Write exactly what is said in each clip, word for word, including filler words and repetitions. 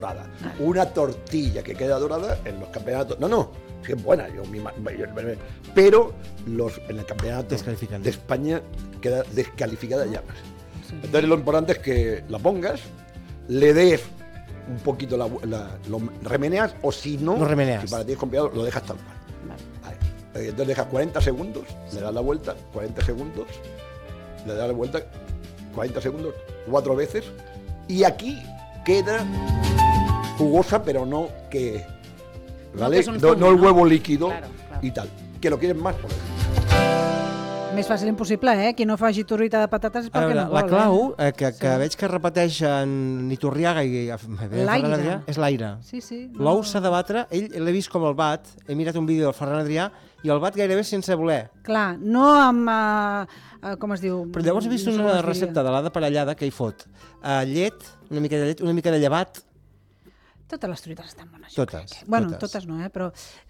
dorada. Una tortilla que queda dorada en los campeonatos... No, no, sí es buena, yo, yo, pero los, en el campeonato de España queda descalificada ya. Entonces lo importante es que la pongas, le des un poquito, la, la, lo remeneas, o si no, lo remeneas. Si para ti es complicado, lo dejas tal cual. Vale. Entonces dejas cuarenta segundos, le das la vuelta, cuarenta segundos, le das la vuelta, cuarenta segundos, cuatro veces, y aquí queda jugosa, pero no que... ¿Vale? No, no, no el huevo líquido, claro, claro. I tal. Que lo quieres más, por ejemplo. Més fàcil impossible, eh? Qui no faci torrita de patates és perquè veure, no vol. La clau, eh? eh? que, que sí. veig que repeteix en Iturriaga i Ferran Adrià, és l'aire. Sí, sí. No. L'ou s'ha de batre, ell l'he vist com el bat, he mirat un vídeo del Ferran Adrià, i el bat gairebé sense voler. Clar, no amb... Uh, uh, com es diu? Però llavors he vist no una recepta de l'Ada Parellada que hi fot uh, llet, una mica de llet, una mica de llevat. Totes les truites estan bones. Totes. Bueno, totes. totes no, eh? Però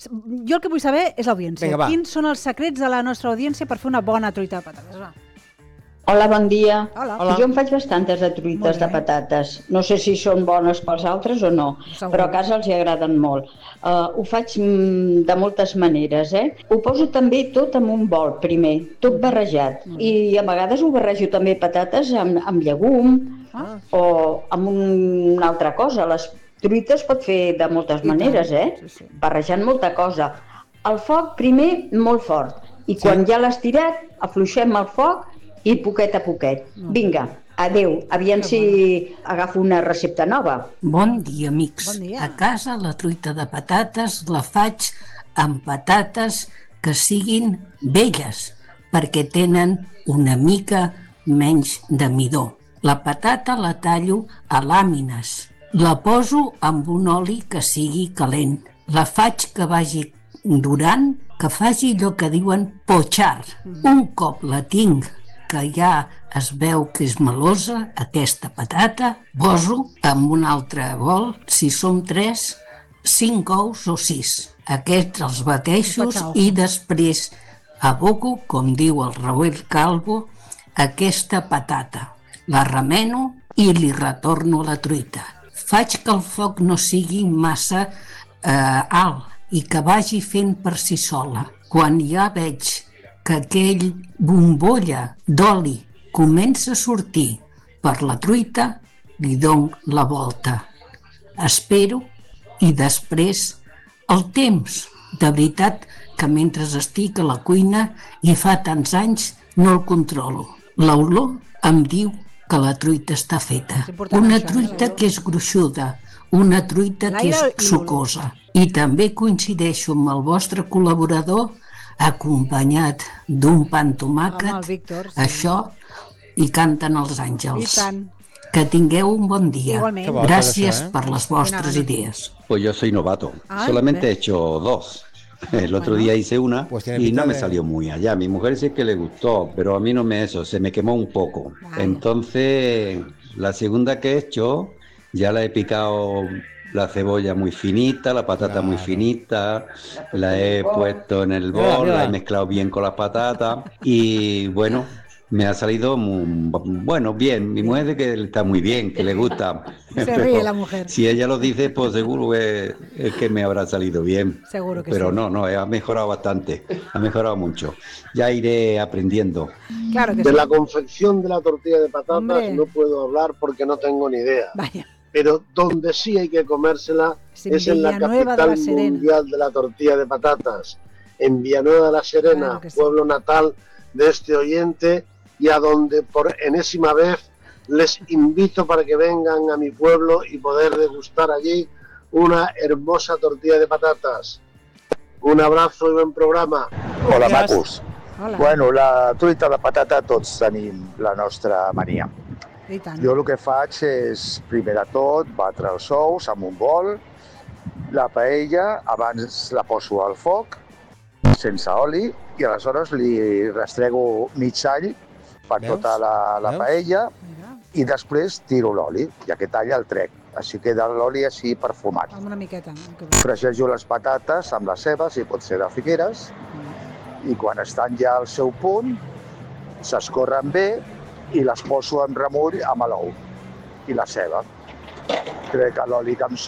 jo el que vull saber és l'audiència. Quins són els secrets de la nostra audiència per fer una bona truita de patates? Va. Hola, bon dia. Hola. Hola. Jo em faig bastantes de truites de patates. No sé si són bones pels altres o no, Segur. Però a casa els hi agraden molt. Uh, ho faig mm, de moltes maneres, eh? Ho poso també tot en un bol, primer, tot barrejat. Mm. I a vegades ho barrejo també patates amb, amb llegum ah. o amb una altra cosa. Les truites pot fer de moltes maneres, eh? Sí, sí. Barrejant molta cosa. El foc, primer, molt fort. I quan sí. ja l'has tirat, afluixem el foc i poquet a poquet. Vinga, adeu. Aviam si agafo una recepta nova. Bon dia, amics. Bon dia. A casa la truita de patates la faig amb patates que siguin velles, perquè tenen una mica menys de midó. La patata la tallo a làmines. La poso amb un oli que sigui calent. La faig que vagi durant, que faci allò que diuen pochar. Un cop la tinc, que ja es veu que és melosa, aquesta patata, poso en un altre bol, si som tres, cinc ous o sis. Aquests els bateixos i després aboco, com diu el Raúl Calvo, aquesta patata. La remeno i li retorno la truita. Faig que el foc no sigui massa eh, alt i que vagi fent per si sola. Quan ja veig que aquell bombolla d'oli comença a sortir per la truita, li dono la volta. Espero i després el temps. De veritat que mentre estic a la cuina i fa tants anys no el controlo. L'olor em diu que la truita està feta. Una truita que és gruixuda, una truita que és sucosa. I també coincideixo amb el vostre col·laborador acompanyat d'un pa amb tomàquet, això, i canten els àngels. Que tingueu un bon dia. Gràcies per les vostres idees. Pues yo soy novato, solamente he hecho dos. El otro día hice una pues y no me salió muy allá. Mi mujer sí que le gustó, pero a mí no me eso, se me quemó un poco. Vale. Entonces, la segunda que he hecho, ya la he picado la cebolla muy finita, la patata claro. muy finita, la he puesto en el bol, la he mezclado bien con las patatas y bueno, me ha salido muy, bueno, bien. Mi mujer dice que está muy bien, que le gusta. Se ríe la mujer. Si ella lo dice, pues seguro que, es que me habrá salido bien. Seguro que Pero sí. no, no, ha mejorado bastante, ha mejorado mucho. Ya iré aprendiendo. Claro que de sí. la confección de la tortilla de patatas Hombre. No puedo hablar porque no tengo ni idea. Vaya. Pero donde sí hay que comérsela es en, es en la capital de mundial de la tortilla de patatas, en Villanueva de la Serena, claro sí. pueblo natal de este oyente, y a donde por enésima vez les invito para que vengan a mi pueblo y poder degustar allí una hermosa tortilla de patatas. Un abrazo i bon programa. Hola, macos. Hola. Bueno, la truita de patata tots tenim la nostra mania. I tant. Jo el que faig és, primer de tot, batre els ous amb un bol, la paella, abans la poso al foc, sense oli, i aleshores li rastrego mig all per Veus? tota la, la paella i després tiro l'oli i aquest all el trec. Així queda l'oli així perfumat. Amb una miqueta. Fregeixo les patates amb les cebes, i pot ser de Figueres, i quan estan ja al seu punt, s'escorren bé i les poso en remull amb l'ou i la ceba. Crec que l'oli que em